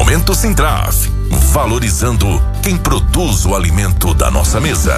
Momento Sintraf, valorizando quem produz o alimento da nossa mesa.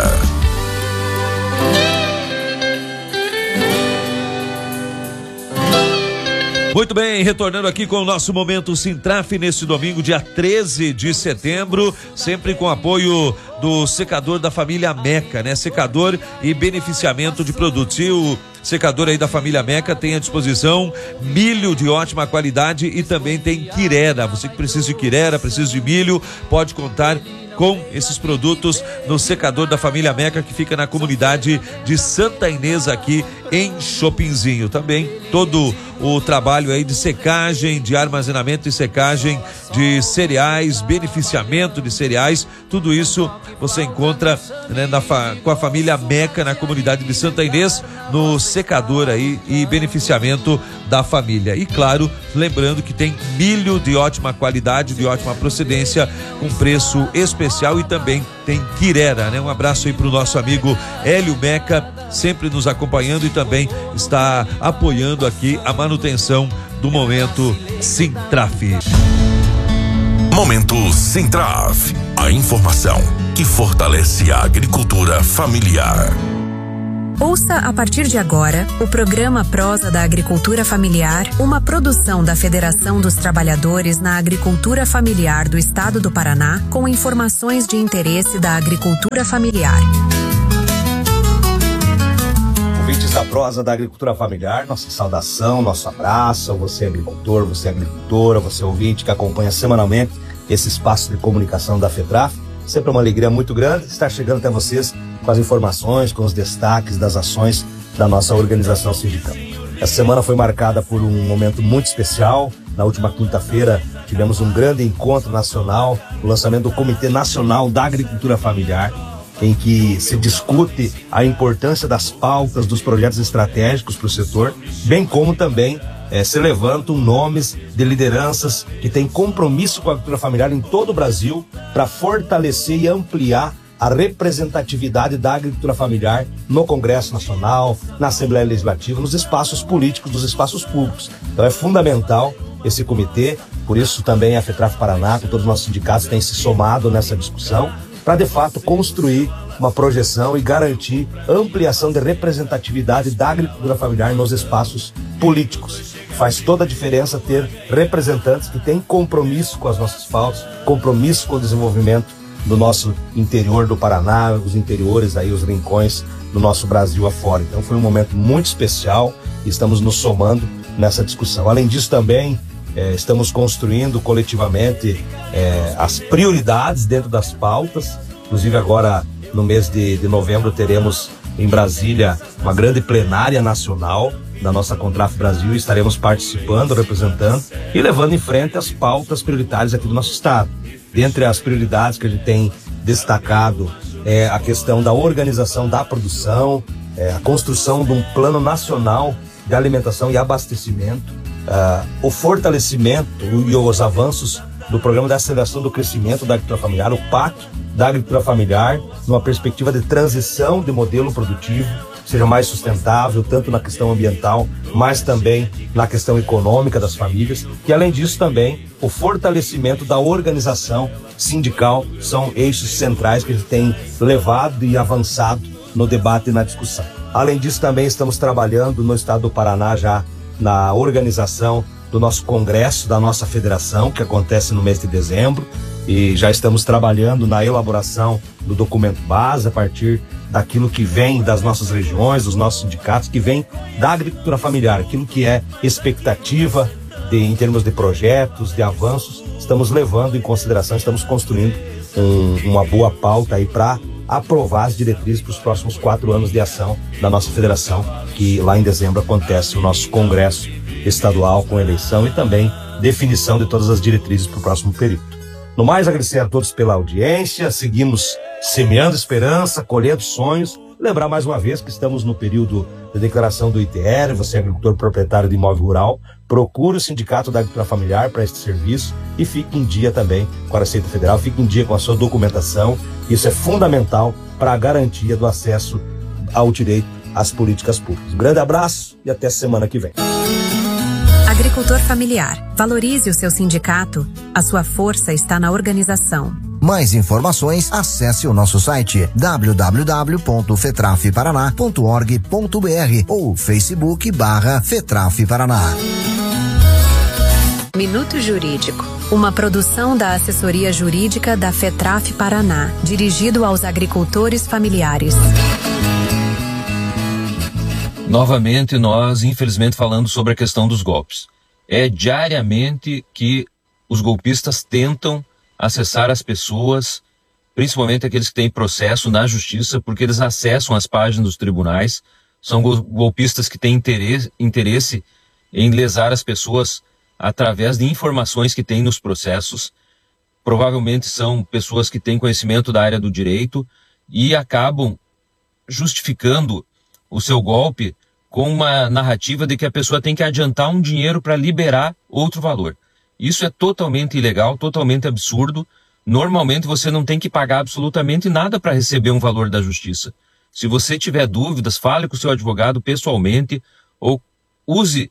Muito bem, retornando aqui com o nosso Momento Sintraf neste domingo, dia 13 de setembro, sempre com apoio do secador da família Meca, né? Secador e beneficiamento de produtos. E o secador aí da família Meca tem à disposição milho de ótima qualidade e também tem quirera. Você que precisa de quirera, precisa de milho, pode contar com esses produtos no secador da família Meca, que fica na comunidade de Santa Inês, aqui em Chopinzinho. Também todo o trabalho aí de secagem, de armazenamento e secagem de cereais, beneficiamento de cereais, tudo isso você encontra, né, com a família Meca na comunidade de Santa Inês, no secador aí e beneficiamento da família. E claro, lembrando que tem milho de ótima qualidade, de ótima procedência, com preço especial, e também tem quirera, né? Um abraço aí pro nosso amigo Hélio Meca, sempre nos acompanhando e também está apoiando aqui a manutenção do Momento Sintraf. Momento Sintraf, a informação que fortalece a agricultura familiar. Ouça a partir de agora o programa Prosa da Agricultura Familiar, uma produção da Federação dos Trabalhadores na Agricultura Familiar do Estado do Paraná, com informações de interesse da agricultura familiar. Ouvintes da Prosa da Agricultura Familiar, nossa saudação, nosso abraço a você agricultor, você agricultora, você ouvinte que acompanha semanalmente esse espaço de comunicação da FETRAF. Sempre uma alegria muito grande estar chegando até vocês com as informações, com os destaques das ações da nossa organização sindical. Essa semana foi marcada por um momento muito especial. Na última quinta-feira tivemos um grande encontro nacional, o lançamento do Comitê Nacional da Agricultura Familiar, em que se discute a importância das pautas, dos projetos estratégicos para o setor, bem como também se levantam nomes de lideranças que têm compromisso com a agricultura familiar em todo o Brasil para fortalecer e ampliar a representatividade da agricultura familiar no Congresso Nacional, na Assembleia Legislativa, nos espaços políticos, nos espaços públicos. Então é fundamental esse comitê, por isso também a FETRAF Paraná, com todos os nossos sindicatos, têm se somado nessa discussão para de fato construir uma projeção e garantir ampliação de representatividade da agricultura familiar nos espaços políticos. Faz toda a diferença ter representantes que têm compromisso com as nossas pautas, compromisso com o desenvolvimento do nosso interior do Paraná, os interiores, aí, os rincões do nosso Brasil afora. Então foi um momento muito especial e estamos nos somando nessa discussão. Além disso também, estamos construindo coletivamente as prioridades dentro das pautas. Inclusive agora no mês de novembro teremos em Brasília uma grande plenária nacional da nossa Contraf Brasil, e estaremos participando, representando e levando em frente as pautas prioritárias aqui do nosso estado. Dentre as prioridades que a gente tem destacado é a questão da organização da produção, a construção de um plano nacional de alimentação e abastecimento, o fortalecimento e os avanços do Programa de Aceleração do Crescimento da Agricultura Familiar, o PAC da Agricultura Familiar, numa perspectiva de transição de modelo produtivo, seja mais sustentável, tanto na questão ambiental, mas também na questão econômica das famílias. E, além disso, também o fortalecimento da organização sindical são eixos centrais que a gente tem levado e avançado no debate e na discussão. Além disso, também estamos trabalhando no estado do Paraná já na organização do nosso congresso, da nossa federação, que acontece no mês de dezembro, e já estamos trabalhando na elaboração do documento base a partir daquilo que vem das nossas regiões, dos nossos sindicatos, que vem da agricultura familiar, aquilo que é expectativa em termos de projetos, de avanços, estamos levando em consideração, estamos construindo uma boa pauta aí para aprovar as diretrizes para os próximos 4 anos de ação da nossa federação, que lá em dezembro acontece o nosso congresso estadual com eleição e também definição de todas as diretrizes para o próximo período. No mais, agradecer a todos pela audiência, seguimos semeando esperança, colhendo sonhos. Lembrar mais uma vez que estamos no período de declaração do ITR, você é agricultor proprietário de imóvel rural, procure o Sindicato da Agricultura Familiar para este serviço e fique em dia também com a Receita Federal, fique em dia com a sua documentação. Isso é fundamental para a garantia do acesso ao direito às políticas públicas. Um grande abraço e até semana que vem. Agricultor familiar. Valorize o seu sindicato. A sua força está na organização. Mais informações, acesse o nosso site www.fetrafparaná.org.br ou facebook.com/FetrafParaná. Minuto Jurídico, uma produção da Assessoria Jurídica da FETRAF Paraná, dirigido aos agricultores familiares. Novamente, nós, infelizmente, falando sobre a questão dos golpes. É diariamente que os golpistas tentam acessar as pessoas, principalmente aqueles que têm processo na justiça, porque eles acessam as páginas dos tribunais. São golpistas que têm interesse em lesar as pessoas através de informações que têm nos processos. Provavelmente são pessoas que têm conhecimento da área do direito e acabam justificando o seu golpe com uma narrativa de que a pessoa tem que adiantar um dinheiro para liberar outro valor. Isso é totalmente ilegal, totalmente absurdo. Normalmente você não tem que pagar absolutamente nada para receber um valor da justiça. Se você tiver dúvidas, fale com o seu advogado pessoalmente ou use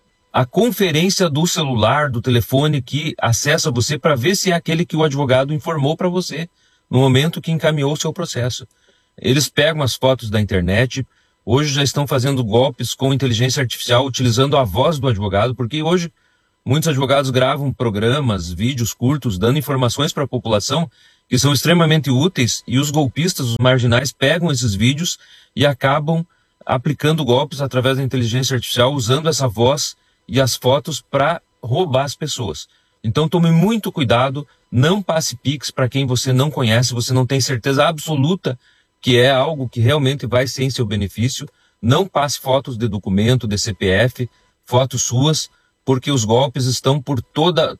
a conferência do celular, do telefone que acessa você para ver se é aquele que o advogado informou para você no momento que encaminhou o seu processo. Eles pegam as fotos da internet, hoje já estão fazendo golpes com inteligência artificial utilizando a voz do advogado, porque hoje muitos advogados gravam programas, vídeos curtos, dando informações para a população que são extremamente úteis e os golpistas, os marginais, pegam esses vídeos e acabam aplicando golpes através da inteligência artificial, usando essa voz e as fotos para roubar as pessoas. Então tome muito cuidado, não passe Pix para quem você não conhece, você não tem certeza absoluta que é algo que realmente vai ser em seu benefício. Não passe fotos de documento, de CPF, fotos suas, porque os golpes estão por toda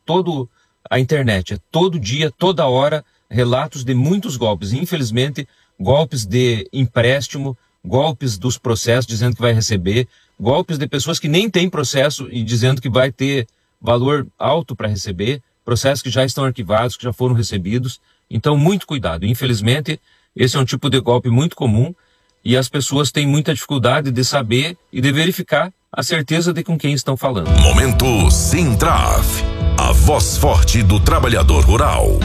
a internet. É todo dia, toda hora, relatos de muitos golpes. Infelizmente, golpes de empréstimo, golpes dos processos dizendo que vai receber, golpes de pessoas que nem têm processo e dizendo que vai ter valor alto para receber, processos que já estão arquivados, que já foram recebidos. Então, muito cuidado. Infelizmente, esse é um tipo de golpe muito comum e as pessoas têm muita dificuldade de saber e de verificar a certeza de com quem estão falando. Momento Sintraf, a voz forte do trabalhador rural.